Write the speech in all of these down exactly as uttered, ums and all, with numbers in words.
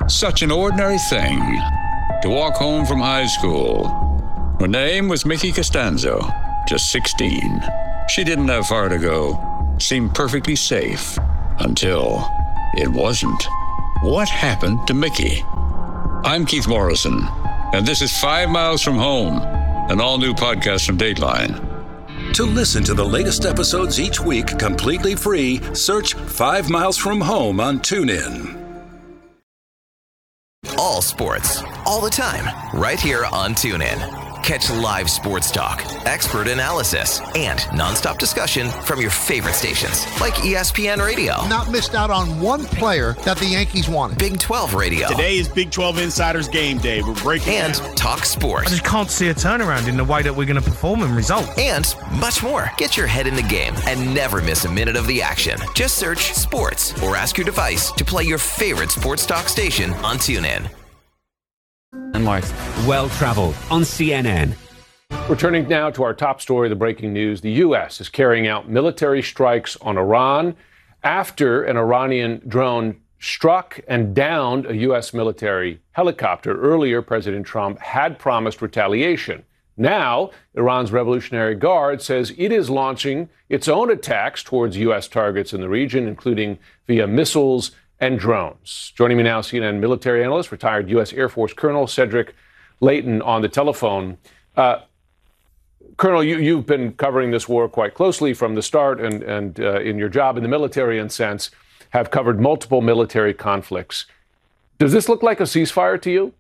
Such an ordinary thing to walk home from high school. Her name was Mickey Costanzo, just sixteen. She didn't have far to go, seemed perfectly safe, until it wasn't. What happened to Mickey? I'm Keith Morrison, and this is Five Miles from Home, an all-new podcast from Dateline. To listen to the latest episodes each week completely free, search Five Miles from Home on TuneIn. All sports, all the time, right here on TuneIn. Catch live sports talk, expert analysis, and nonstop discussion from your favorite stations, like E S P N Radio. Not missed out on one player that the Yankees wanted. Big twelve Radio. Today is Big twelve Insiders Game Day. We're breaking And down. Talk Sports. I just can't see a turnaround in the way that we're going to perform and result. And much more. Get your head in the game and never miss a minute of the action. Just search Sports or ask your device to play your favorite sports talk station on TuneIn. And well-traveled on C N N. Returning now to our top story, the breaking news. The U S is carrying out military strikes on Iran after an Iranian drone struck and downed a U S military helicopter. Earlier, President Trump had promised retaliation. Now, Iran's Revolutionary Guard says it is launching its own attacks towards U S targets in the region, including via missiles and drones. Joining me now, C N N military analyst, retired U S Air Force Colonel Cedric Leighton on the telephone. Uh, Colonel, you, you've been covering this war quite closely from the start, and, and uh, in your job in the military and sense, have covered multiple military conflicts. Does this look like a ceasefire to you?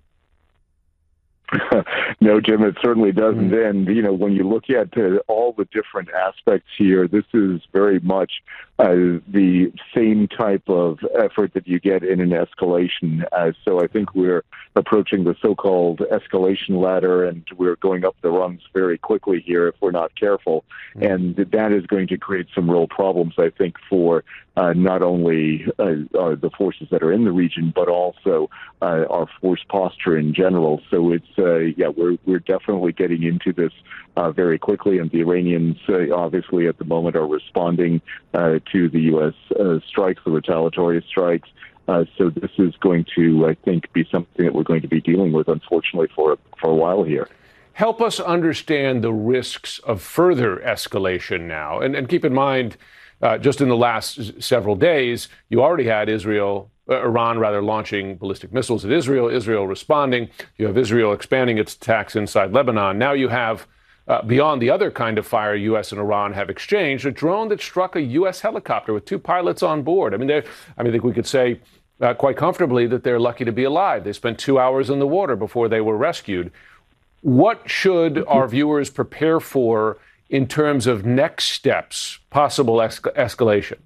No, Jim, it certainly doesn't. Mm-hmm. And, you know, when you look at uh, all the different aspects here, this is very much uh, the same type of effort that you get in an escalation. Uh, so I think we're approaching the so-called escalation ladder, and we're going up the rungs very quickly here if we're not careful. Mm-hmm. And that is going to create some real problems, I think, for uh, not only uh, uh, the forces that are in the region, but also uh, our force posture in general. So it's, uh, yeah, we're we're definitely getting into this uh, very quickly, and the Iranians uh, obviously at the moment are responding uh, to the U S uh, strikes, the retaliatory strikes. Uh, so this is going to, I think, be something that we're going to be dealing with, unfortunately, for for a while here. Help us understand the risks of further escalation now, and and keep in mind, uh, just in the last several days, you already had Israel. Uh, Iran, rather, launching ballistic missiles at Israel, Israel responding. You have Israel expanding its attacks inside Lebanon. Now you have, uh, beyond the other kind of fire U S and Iran have exchanged, a drone that struck a U S helicopter with two pilots on board. I mean, I mean, I think we could say uh, quite comfortably that they're lucky to be alive. They spent two hours in the water before they were rescued. What should our viewers prepare for in terms of next steps, possible es- escalation?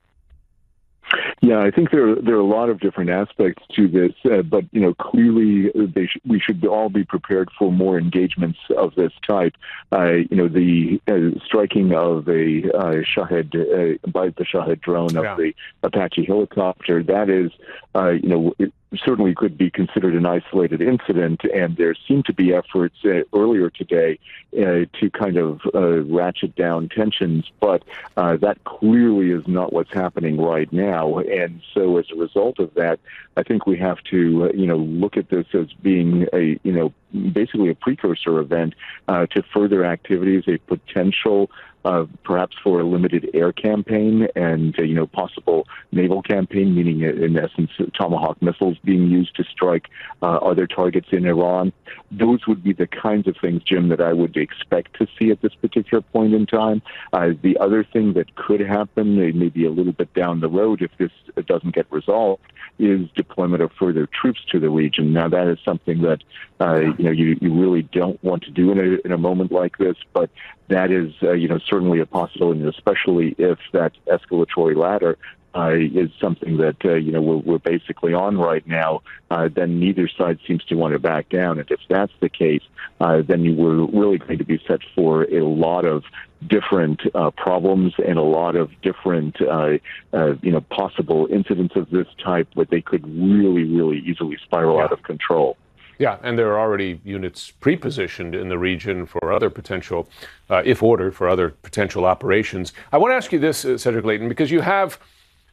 Yeah, I think there there are a lot of different aspects to this, uh, but you know, clearly they sh- we should all be prepared for more engagements of this type. Uh, you know, the uh, striking of a uh, Shahed uh, by the Shahed drone of yeah. the Apache helicopter, that is, uh, you know, it certainly could be considered an isolated incident, and there seem to be efforts uh, earlier today uh, to kind of uh, ratchet down tensions, but uh, that clearly is not what's happening right now. And so as a result of that, I think we have to, uh, you know, look at this as being a, you know, basically a precursor event uh, to further activities, a potential Uh, perhaps for a limited air campaign and, uh, you know, possible naval campaign, meaning, uh, in essence, Tomahawk missiles being used to strike uh, other targets in Iran. Those would be the kinds of things, Jim, that I would expect to see at this particular point in time. Uh, the other thing that could happen, uh, maybe a little bit down the road if this doesn't get resolved, is deployment of further troops to the region. Now, that is something that, uh, you know, you, you really don't want to do in a, in a moment like this, but that is, uh, you know, certainly a possibility, especially if that escalatory ladder uh, is something that, uh, you know, we're, we're basically on right now, uh, then neither side seems to want to back down. And if that's the case, uh, then you were really going to be set for a lot of different uh, problems and a lot of different, uh, uh, you know, possible incidents of this type where they could really, really easily spiral yeah. out of control. Yeah, and there are already units pre-positioned in the region for other potential, uh, if ordered, for other potential operations. I want to ask you this, uh, Cedric Leighton, because you have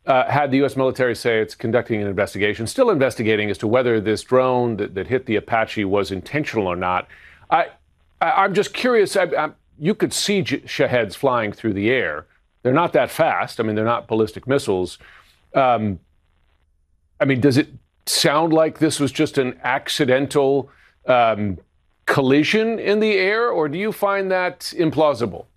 uh, had the U S military say it's conducting an investigation, still investigating as to whether this drone that, that hit the Apache was intentional or not. I, I, I'm just curious. I, I, you could see J- Shaheds flying through the air. They're not that fast. I mean, they're not ballistic missiles. Um, I mean, does it sound like this was just an accidental um, collision in the air, or do you find that implausible?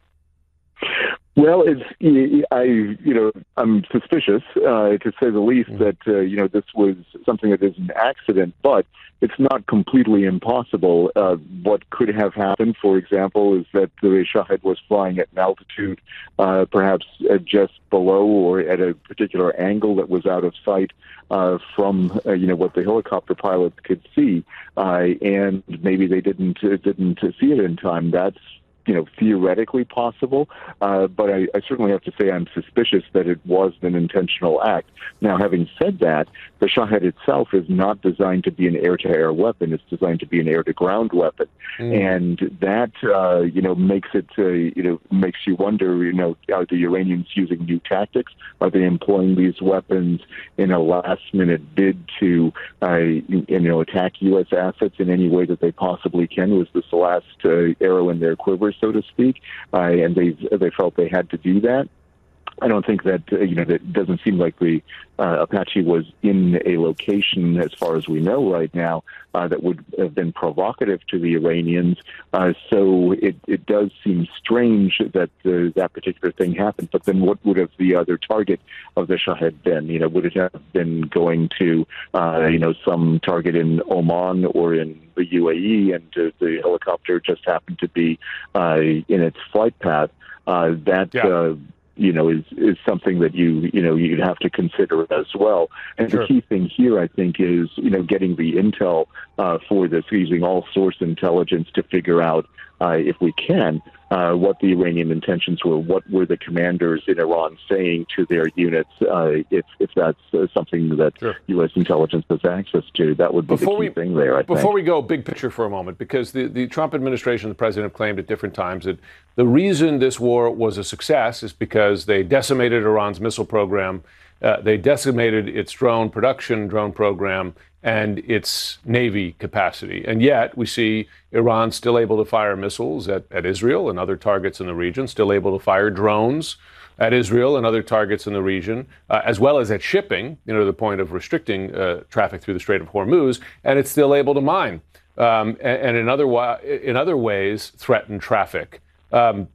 Well, it's I you know I'm suspicious uh, to say the least mm. that uh, you know this was something that is an accident, but it's not completely impossible. Uh, what could have happened, for example, is that the Shahed was flying at an altitude, uh, perhaps uh, just below or at a particular angle that was out of sight uh, from uh, you know what the helicopter pilots could see, uh, and maybe they didn't uh, didn't see it in time. That's you know, theoretically possible, uh, but I, I certainly have to say I'm suspicious that it was an intentional act. Now, having said that, the Shahed itself is not designed to be an air-to-air weapon. It's designed to be an air-to-ground weapon, mm. and that uh, you know makes it uh, you know makes you wonder. You know, are the Iranians using new tactics? Are they employing these weapons in a last-minute bid to uh, you know attack U S assets in any way that they possibly can? Was this the last uh, arrow in their quiver, so to speak, uh, and they they felt they had to do that? I don't think that, uh, you know, that doesn't seem like the uh, Apache was in a location, as far as we know right now, uh, that would have been provocative to the Iranians. Uh, so it, it does seem strange that uh, that particular thing happened. But then what would have the other target of the Shahed been? You know, would it have been going to, uh, you know, some target in Oman or in the U A E, and uh, the helicopter just happened to be uh, in its flight path? Uh, that yeah. uh, you know, is, is something that you, you know, you'd have to consider as well. And sure. the key thing here, I think, is, you know, getting the intel uh, for this, using all source intelligence to figure out, uh, if we can, uh, what the Iranian intentions were, what were the commanders in Iran saying to their units, uh, if, if that's uh, something that sure. U S intelligence has access to. That would be before the key we, thing there, I Before think. we go big picture for a moment, because the, the Trump administration and the president have claimed at different times that the reason this war was a success is because they decimated Iran's missile program, uh, they decimated its drone production, drone program, and its Navy capacity. And yet we see Iran still able to fire missiles at, at Israel and other targets in the region, still able to fire drones at Israel and other targets in the region, uh, as well as at shipping, you know, to the point of restricting uh, traffic through the Strait of Hormuz, and it's still able to mine, um, and, and in other wa- in other ways threaten traffic. Um,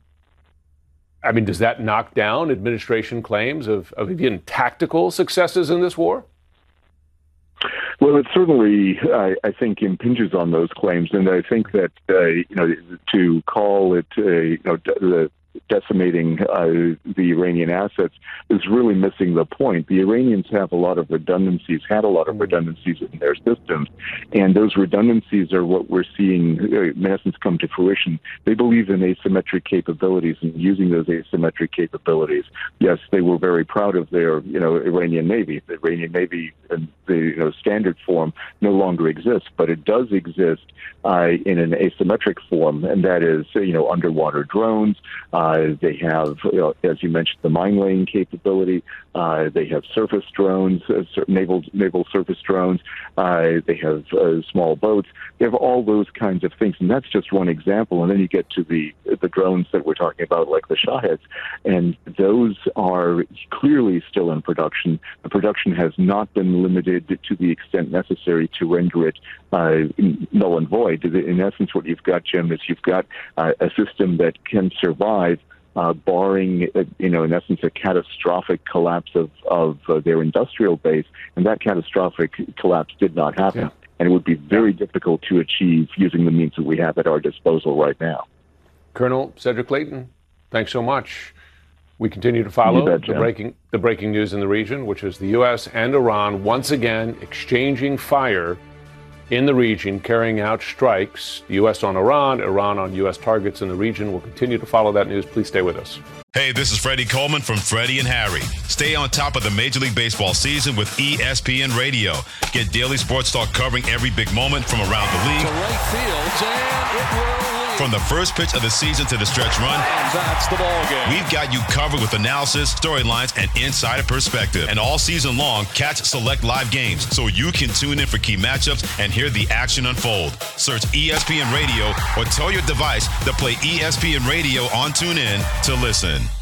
I mean, does that knock down administration claims of, of even tactical successes in this war? Well, it certainly, I, I think, impinges on those claims, and I think that uh, you know to call it, uh, you know, the decimating uh, the Iranian assets is really missing the point. The Iranians have a lot of redundancies, had a lot of redundancies in their systems, and those redundancies are what we're seeing, in essence, come to fruition. They believe in asymmetric capabilities and using those asymmetric capabilities. Yes, they were very proud of their, you know, Iranian Navy. The Iranian Navy in the you know, standard form no longer exists, but it does exist uh, in an asymmetric form, and that is, you know, underwater drones. Uh, they have, you know, as you mentioned, the mine laying capability. Uh, they have surface drones, uh, naval naval surface drones. Uh, they have uh, small boats. They have all those kinds of things, and that's just one example. And then you get to the the drones that we're talking about, like the Shaheds, and those are clearly still in production. The production has not been limited to the extent necessary to render it uh, null and void. In essence, what you've got, Jim, is you've got uh, a system that can survive Uh, barring, uh, you know, in essence, a catastrophic collapse of, of uh, their industrial base. And that catastrophic collapse did not happen. Yeah. And it would be very difficult to achieve using the means that we have at our disposal right now. Colonel Cedric Leighton, thanks so much. We continue to follow bet, the breaking the breaking news in the region, which is the U S and Iran once again exchanging fire in the region, carrying out strikes, the U S on Iran, Iran on U S targets in the region. We'll continue to follow that news. Please stay with us. Hey, this is Freddie Coleman from Freddie and Harry. Stay on top of the Major League Baseball season with E S P N Radio. Get daily sports talk covering every big moment from around the league. To right field, and it will From the first pitch of the season to the stretch run, that's the ball game. We've got you covered with analysis, storylines, and insider perspective. And all season long, catch select live games so you can tune in for key matchups and hear the action unfold. Search E S P N Radio or tell your device to play E S P N Radio on TuneIn to listen.